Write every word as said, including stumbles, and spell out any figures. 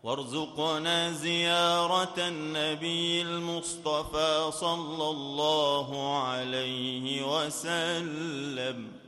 وارزقنا زيارة النبي المصطفى صلى الله عليه وسلم.